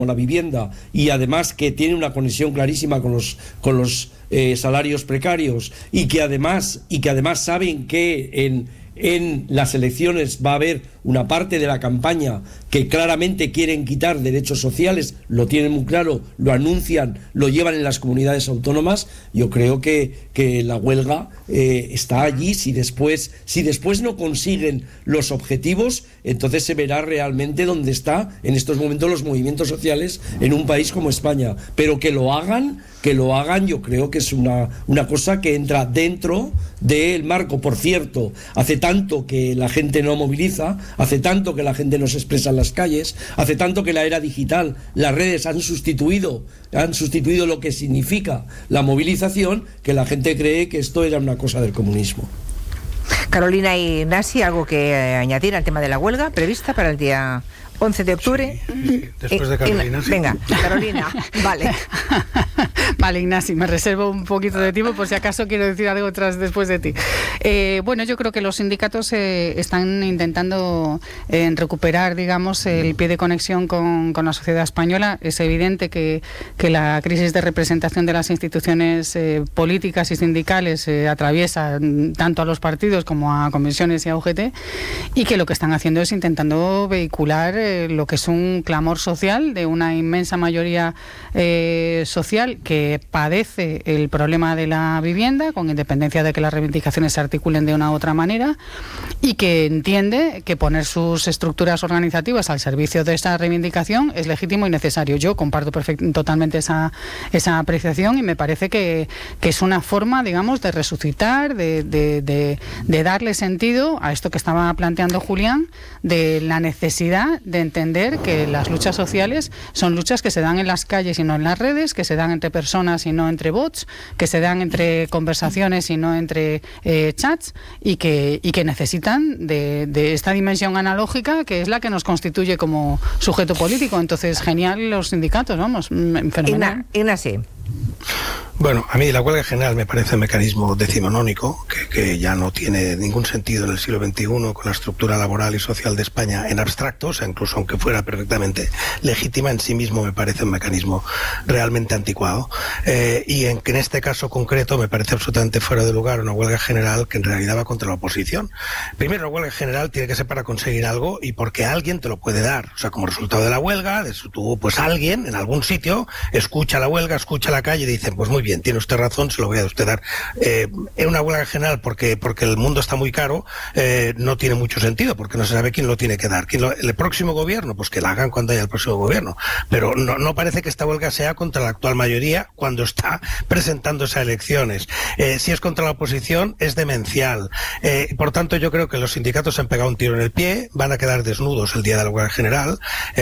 la vivienda, y además que tiene una conexión clarísima con los salarios precarios, y que además saben que en las elecciones va a haber una parte de la campaña que claramente quieren quitar derechos sociales, lo tienen muy claro, lo anuncian, lo llevan en las comunidades autónomas. Yo creo que la huelga está allí. Si después no consiguen los objetivos, entonces se verá realmente dónde está en estos momentos los movimientos sociales en un país como España. Pero que lo hagan, yo creo que es una cosa que entra dentro del marco. Por cierto, hace tanto que la gente no moviliza, hace tanto que la gente no se expresa en las calles, hace tanto que la era digital, las redes han sustituido lo que significa la movilización, que la gente cree que esto era una cosa del comunismo. Carolina y Nasi, ¿algo que añadir al tema de la huelga prevista para el día 11 de octubre? Sí. Después de Carolina. Sí. Venga, Carolina, vale. Vale, Ignasi, me reservo un poquito de tiempo por si acaso quiero decir algo después de ti. Bueno, yo creo que los sindicatos están intentando recuperar, digamos, el pie de conexión con la sociedad española. Es evidente que la crisis de representación de las instituciones políticas y sindicales atraviesa tanto a los partidos como a comisiones y a UGT, y que lo que están haciendo es intentando vehicular lo que es un clamor social de una inmensa mayoría social que padece el problema de la vivienda, con independencia de que las reivindicaciones se articulen de una u otra manera, y que entiende que poner sus estructuras organizativas al servicio de esa reivindicación es legítimo y necesario. Yo comparto totalmente esa apreciación, y me parece que es una forma, digamos, de resucitar, de darle sentido a esto que estaba planteando Julián, de la necesidad de entender que las luchas sociales son luchas que se dan en las calles y no en las redes, que se dan entre personas y no entre bots, que se dan entre conversaciones y no entre chats, y que necesitan de esta dimensión analógica que es la que nos constituye como sujeto político. Entonces, genial los sindicatos, vamos, fenomenal. Ignasi. Bueno, a mí la huelga general me parece un mecanismo decimonónico que ya no tiene ningún sentido en el siglo XXI con la estructura laboral y social de España en abstracto. O sea, incluso aunque fuera perfectamente legítima, en sí mismo me parece un mecanismo realmente anticuado, y en este caso concreto me parece absolutamente fuera de lugar una huelga general que en realidad va contra la oposición. Primero, la huelga general tiene que ser para conseguir algo y porque alguien te lo puede dar. O sea, como resultado de la huelga, pues alguien en algún sitio escucha la huelga, escucha la calle y dice, pues muy bien, tiene usted razón, se lo voy a usted dar. En una huelga general porque el mundo está muy caro, no tiene mucho sentido, porque no se sabe quién lo tiene que dar. El próximo gobierno, pues que la hagan cuando haya el próximo gobierno. Pero no parece que esta huelga sea contra la actual mayoría cuando está presentándose a elecciones. Si es contra la oposición, es demencial. Por tanto, yo creo que los sindicatos han pegado un tiro en el pie, van a quedar desnudos el día de la huelga general,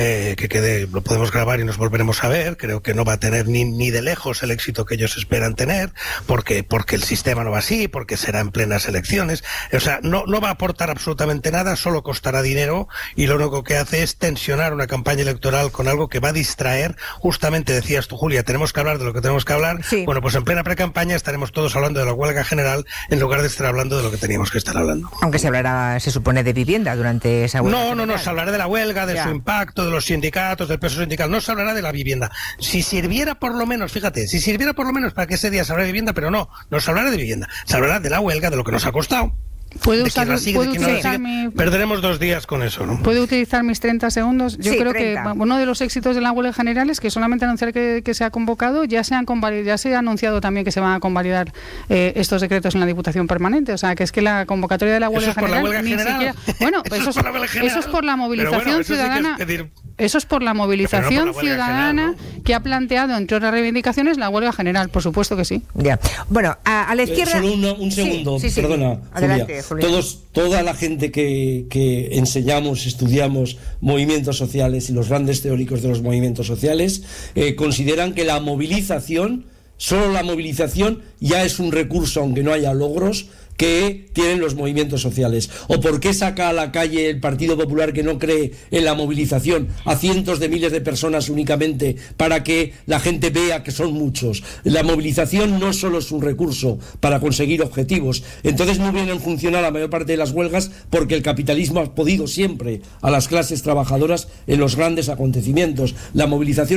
lo podemos grabar y nos volveremos a ver. Creo que no va a tener ni de lejos el éxito que ellos esperan tener, porque el sistema no va así, porque será en plenas elecciones. O sea, no va a aportar absolutamente nada, solo costará dinero, y lo único que hace es tensionar una campaña electoral con algo que va a distraer. Justamente decías tú, Julia, tenemos que hablar de lo que tenemos que hablar. Sí. Bueno, pues en plena precampaña estaremos todos hablando de la huelga general en lugar de estar hablando de lo que teníamos que estar hablando. Aunque se hablará, se supone, de vivienda durante esa huelga. No, se hablará de la huelga, de su impacto, de los sindicatos, del peso sindical. No se hablará de la vivienda. Si sirviera por lo menos para que ese día se hablara de vivienda, pero no se hablará de vivienda. Se hablará de la huelga, de lo que nos ha costado. Perderemos 2 días con eso, ¿no? ¿Puedo utilizar mis 30 segundos? Yo creo 30. Que uno de los éxitos de la huelga general es que solamente anunciar que se ha convocado, ya se ha anunciado también que se van a convalidar estos decretos en la Diputación Permanente. O sea, que es que la convocatoria de la huelga general... Bueno, eso es por la movilización ciudadana... Eso es por la movilización ciudadana que ha planteado, entre otras reivindicaciones, la huelga general, por supuesto que sí. Ya. Bueno, a la izquierda... Solo un segundo, sí. Perdona, Adelante, Julia. Toda la gente que enseñamos, estudiamos movimientos sociales y los grandes teóricos de los movimientos sociales consideran que solo la movilización ya es un recurso, aunque no haya logros, que tienen los movimientos sociales. ¿O por qué saca a la calle el Partido Popular, que no cree en la movilización, a cientos de miles de personas únicamente para que la gente vea que son muchos? La movilización no solo es un recurso para conseguir objetivos. Entonces no vienen a funcionar la mayor parte de las huelgas porque el capitalismo ha podido siempre a las clases trabajadoras en los grandes acontecimientos. La movilización